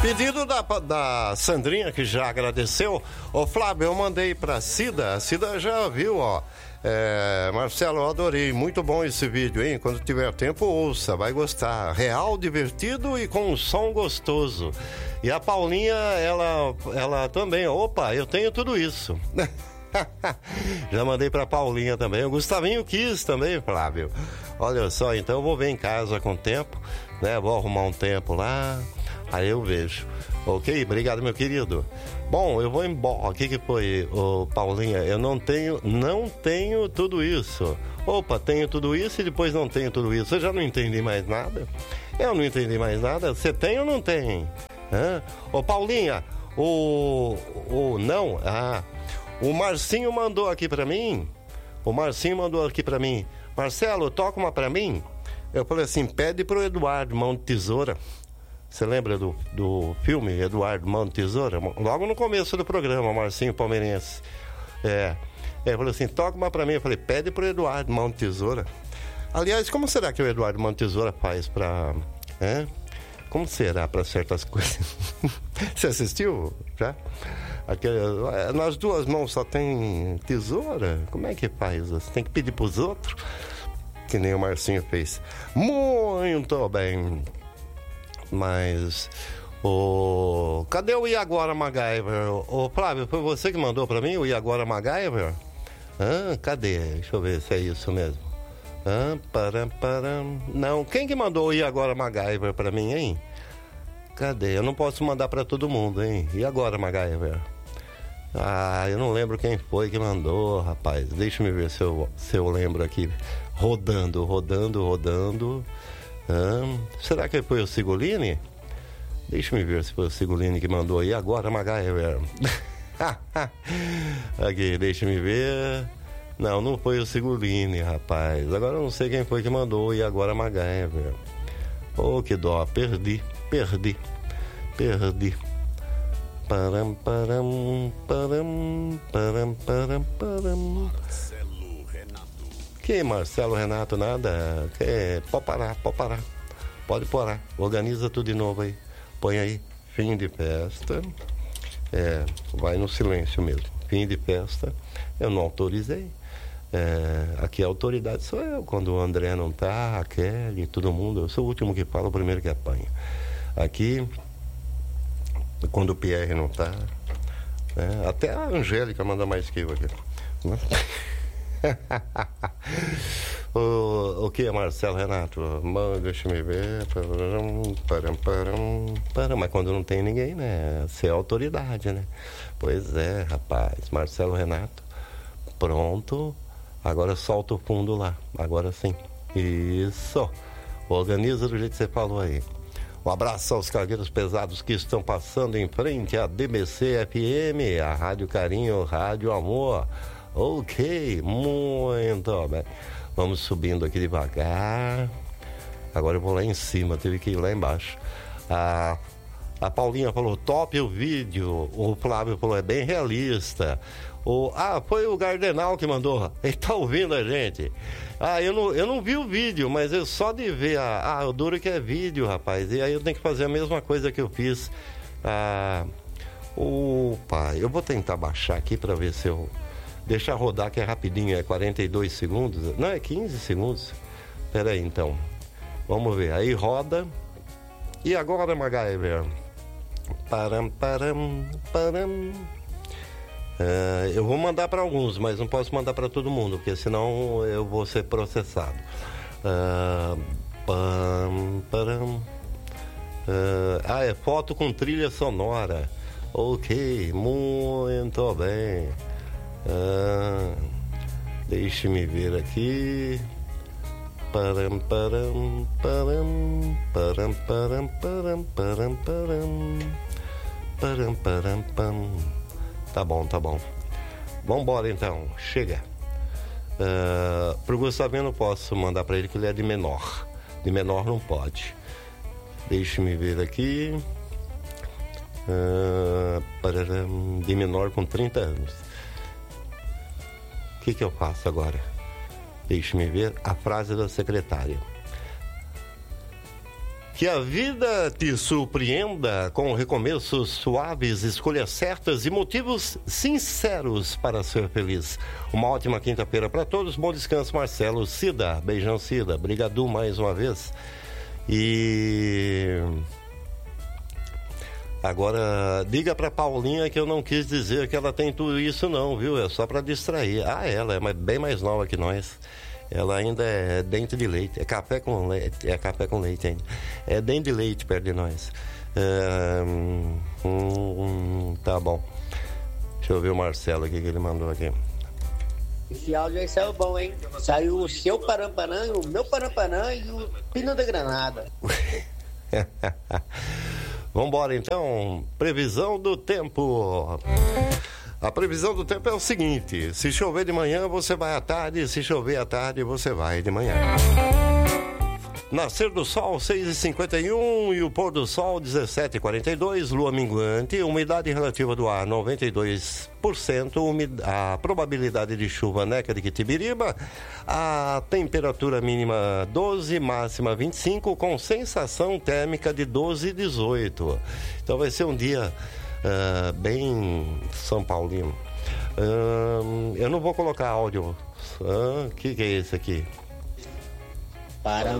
Pedido da Sandrinha, que já agradeceu. Ô Flávio, eu mandei pra Cida. A Cida já viu, ó. Marcelo, eu adorei. Muito bom esse vídeo, hein? Quando tiver tempo, ouça. Vai gostar. Real, divertido e com um som gostoso. E a Paulinha, ela também. Opa, eu tenho tudo isso. Já mandei pra Paulinha também. O Gustavinho quis também, Flávio. Olha só, então eu vou ver em casa com tempo, né? Vou arrumar um tempo lá. Aí eu vejo. Ok? Obrigado, meu querido. Bom, eu vou embora. O que foi, Paulinha? Eu não tenho tudo isso. Opa, tenho tudo isso e depois não tenho tudo isso. Eu já não entendi mais nada. Eu não entendi mais nada. Você tem ou não tem? Ô, Paulinha, não? O Marcinho mandou aqui pra mim. Marcelo, toca uma pra mim. Eu falei assim, pede pro Eduardo Mão de Tesoura. Você lembra do filme Eduardo Mão de Tesoura? Logo no começo do programa, Marcinho Palmeirense. Ele falou assim, toca uma pra mim. Eu falei, pede pro Eduardo Mão de Tesoura. Aliás, como será que o Eduardo Mão de Tesoura faz pra... Como será pra certas coisas? Você assistiu já? Nas duas mãos só tem tesoura? Como é que faz? Você tem que pedir pros outros? Que nem o Marcinho fez. Muito bem. Mas... Cadê o Iagora MacGyver? Ô Flávio, foi você que mandou pra mim o Iagora MacGyver? Cadê? Deixa eu ver se é isso mesmo. Não, quem que mandou o Iagora MacGyver pra mim, hein? Cadê? Eu não posso mandar pra todo mundo, hein? E agora, MacGyver? Eu não lembro quem foi que mandou, rapaz. Deixa eu ver se eu lembro aqui. Rodando. Será que foi o Sigolini? Deixa eu ver se foi o Sigolini que mandou. E agora, MacGyver? Aqui, deixa eu ver. Não foi o Sigolini, rapaz. Agora eu não sei quem foi que mandou. E agora, MacGyver? Oh, que dó. Perdi. Param. Marcelo Renato. Que Marcelo Renato, nada. Pode parar. Pode parar. Organiza tudo de novo aí. Põe aí. Fim de festa. Vai no silêncio mesmo. Fim de festa. Eu não autorizei. Aqui a autoridade sou eu. Quando o André não tá, a Kelly, todo mundo. Eu sou o último que fala, o primeiro que apanha. Aqui, quando o Pierre não tá, até a Angélica manda mais que eu aqui. O que é Marcelo Renato? Deixa eu ver. Mas quando não tem ninguém, né? Você é autoridade, né? Pois é, rapaz. Marcelo Renato, pronto. Agora solta o fundo lá. Agora sim. Isso. Organiza do jeito que você falou aí. Um abraço aos cargueiros pesados que estão passando em frente à DBC FM, a Rádio Carinho, Rádio Amor. Ok, muito bem. Vamos subindo aqui devagar. Agora eu vou lá em cima, tive que ir lá embaixo. A Paulinha falou, top o vídeo. O Flávio falou, é bem realista. Foi o Gardenal que mandou. Ele tá ouvindo a gente. Eu não vi o vídeo, mas eu só de ver. O duro que é vídeo, rapaz. E aí eu tenho que fazer a mesma coisa que eu fiz. Eu vou tentar baixar aqui pra ver se eu... Deixar rodar que é rapidinho, é 42 segundos. Não, é 15 segundos. Pera aí, então. Vamos ver. Aí roda. E agora, MacGyver? Param. Eu vou mandar para alguns, mas não posso mandar para todo mundo, porque senão eu vou ser processado. É foto com trilha sonora. Ok, muito bem. Deixe-me ver aqui. Param. Tá bom. Vambora então, chega. Pro Gustavinho não posso mandar pra ele que ele é de menor. De menor não pode. Deixe-me ver aqui. De menor com 30 anos. O que eu faço agora? Deixe-me ver a frase da secretária. Que a vida te surpreenda com recomeços suaves, escolhas certas e motivos sinceros para ser feliz. Uma ótima quinta-feira para todos. Bom descanso, Marcelo. Cida, beijão, Cida. Brigadu mais uma vez. E agora, diga pra Paulinha que eu não quis dizer que ela tem tudo isso não, viu? É só pra distrair. Ah, ela é bem mais nova que nós. Ela ainda é dente de leite. É café com leite. É café com leite ainda. É dente de leite perto de nós. Tá bom. Deixa eu ver o Marcelo aqui que ele mandou aqui. Esse áudio aí saiu bom, hein? Saiu o seu Parampanã, o meu Parampanã e o Pino da Granada. Vambora então. Previsão do tempo. A previsão do tempo é o seguinte: se chover de manhã, você vai à tarde. Se chover à tarde, você vai de manhã. Nascer do sol 6h51 e o pôr do sol 17h42, lua minguante, umidade relativa do ar 92%, a probabilidade de chuva Neca de Quitibiriba, a temperatura mínima 12, máxima 25, com sensação térmica de 12 e 18. Então vai ser um dia bem São Paulino. Eu não vou colocar áudio. Que é esse aqui? Param.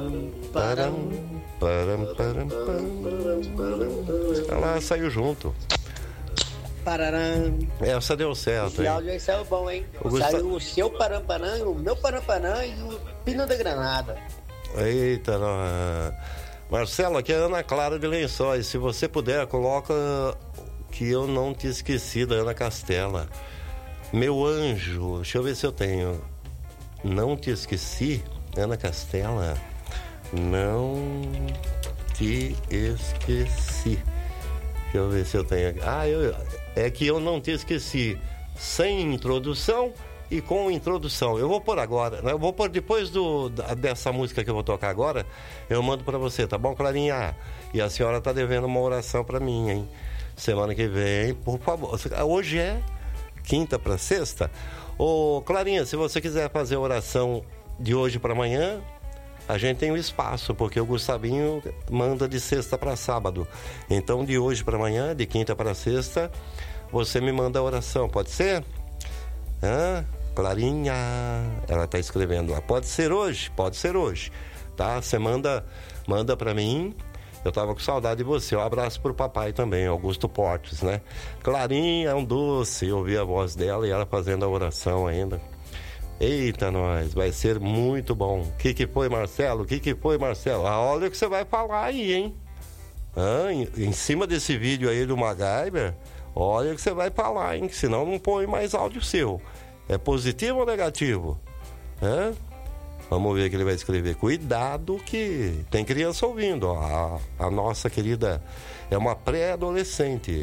Ela saiu junto. Pararam. Essa deu certo. Esse áudio aí saiu bom, hein? Saiu o seu Parampanã, o meu Parampanã e o Pino da Granada. Eita, não. Marcelo, aqui é a Ana Clara de Lençóis. Se você puder, coloca que eu não te esqueci da Ana Castela. Meu anjo, deixa eu ver se eu tenho. Não te esqueci, Ana Castela. Não te esqueci. Deixa eu ver se eu tenho aqui. É que eu não te esqueci. Sem introdução e com introdução. Eu vou pôr agora, né? Eu vou pôr depois dessa música que eu vou tocar agora. Eu mando pra você, tá bom, Clarinha? E a senhora tá devendo uma oração pra mim, hein? Semana que vem, por favor. Hoje é quinta pra sexta. Ô, Clarinha, se você quiser fazer a oração de hoje pra amanhã, a gente tem um espaço, porque o Gustavinho manda de sexta pra sábado. Então, de hoje pra amanhã, de quinta pra sexta, você me manda a oração, pode ser? Clarinha, ela tá escrevendo lá. Pode ser hoje, tá? Você manda pra mim. Eu tava com saudade de você. Um abraço pro papai também, Augusto Portes, né? Clarinha é um doce. Eu ouvi a voz dela e ela fazendo a oração ainda. Eita, nós, vai ser muito bom. O que foi, Marcelo? Olha o que você vai falar aí, hein? Em cima desse vídeo aí do MacGyver, olha o que você vai falar, hein? Senão não põe mais áudio seu. É positivo ou negativo? Vamos ver o que ele vai escrever. Cuidado que tem criança ouvindo. Ó. A nossa querida é uma pré-adolescente,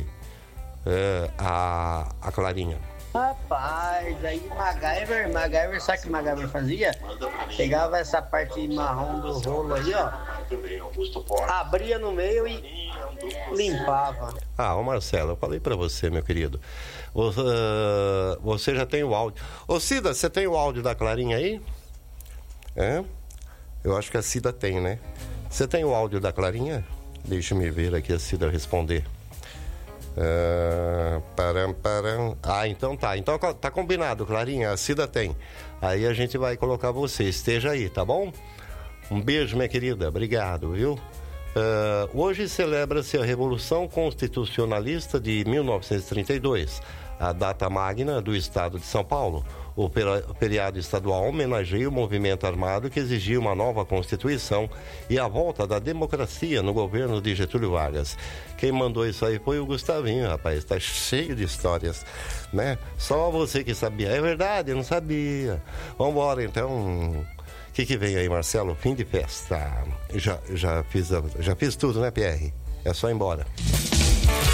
a Clarinha. Rapaz, aí MacGyver, sabe o que o MacGyver fazia? Pegava essa parte marrom do rolo aí, ó, abria no meio e limpava. Ô Marcelo, eu falei pra você, meu querido. Você já tem o áudio. Ô Cida, você tem o áudio da Clarinha aí? Eu acho que a Cida tem, né? Você tem o áudio da Clarinha? Deixa eu me ver aqui a Cida responder. Então tá. Então tá combinado, Clarinha. A Cida tem. Aí a gente vai colocar você. Esteja aí, tá bom? Um beijo, minha querida. Obrigado, viu? Hoje celebra-se a Revolução Constitucionalista de 1932, a data magna do Estado de São Paulo. O feriado estadual homenageia o movimento armado que exigia uma nova Constituição e a volta da democracia no governo de Getúlio Vargas. Quem mandou isso aí foi o Gustavinho, rapaz. Tá cheio de histórias, né? Só você que sabia. É verdade, eu não sabia. Vambora, então. O que vem aí, Marcelo? Fim de festa. Já fiz tudo, né, Pierre? É só ir embora.